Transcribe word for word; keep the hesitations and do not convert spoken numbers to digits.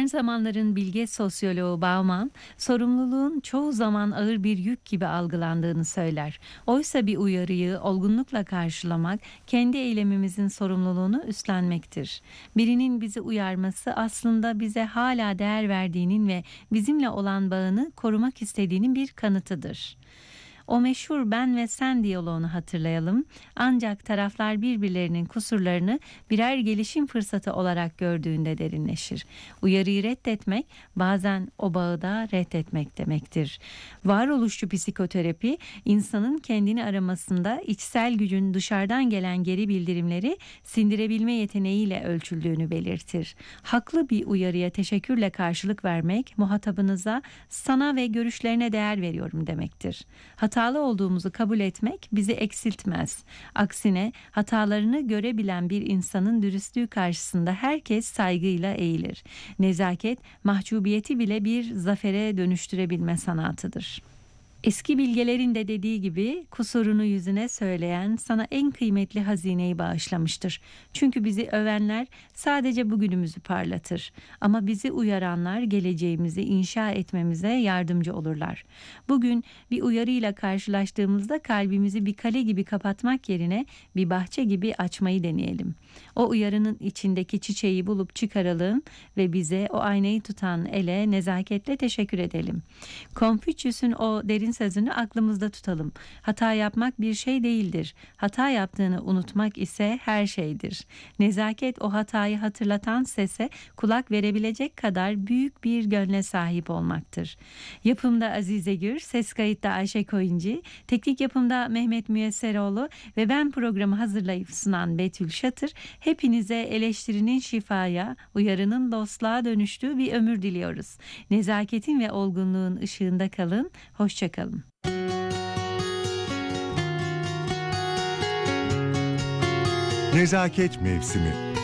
Modern zamanların bilge sosyoloğu Bauman, sorumluluğun çoğu zaman ağır bir yük gibi algılandığını söyler. Oysa bir uyarıyı olgunlukla karşılamak, kendi eylemimizin sorumluluğunu üstlenmektir. Birinin bizi uyarması aslında bize hala değer verdiğinin ve bizimle olan bağını korumak istediğinin bir kanıtıdır. O meşhur ben ve sen diyaloğunu hatırlayalım. Ancak taraflar birbirlerinin kusurlarını birer gelişim fırsatı olarak gördüğünde derinleşir. Uyarıyı reddetmek bazen o bağı da reddetmek demektir. Varoluşçu psikoterapi insanın kendini aramasında içsel gücün dışarıdan gelen geri bildirimleri sindirebilme yeteneğiyle ölçüldüğünü belirtir. Haklı bir uyarıya teşekkürle karşılık vermek muhatabınıza sana ve görüşlerine değer veriyorum demektir. Hatalı olduğumuzu kabul etmek bizi eksiltmez. Aksine hatalarını görebilen bir insanın dürüstlüğü karşısında herkes saygıyla eğilir. Nezaket, mahcubiyeti bile bir zafere dönüştürebilme sanatıdır. Eski bilgelerin de dediği gibi kusurunu yüzüne söyleyen sana en kıymetli hazineyi bağışlamıştır. Çünkü bizi övenler sadece bugünümüzü parlatır. Ama bizi uyaranlar geleceğimizi inşa etmemize yardımcı olurlar. Bugün bir uyarıyla karşılaştığımızda kalbimizi bir kale gibi kapatmak yerine bir bahçe gibi açmayı deneyelim. O uyarının içindeki çiçeği bulup çıkaralım ve bize o aynayı tutan ele nezaketle teşekkür edelim. Konfüçyüs'ün o derin sözünü aklımızda tutalım. Hata yapmak bir şey değildir. Hata yaptığını unutmak ise her şeydir. Nezaket o hatayı hatırlatan sese kulak verebilecek kadar büyük bir gönle sahip olmaktır. Yapımda Azize Gür, ses kayıtta Ayşe Koyuncu, teknik yapımda Mehmet Müyesseroğlu ve ben programı hazırlayıp sunan Betül Şatır, hepinize eleştirinin şifaya, uyarının dostluğa dönüştüğü bir ömür diliyoruz. Nezaketin ve olgunluğun ışığında kalın, hoşça kalın. Nezaket mevsimi.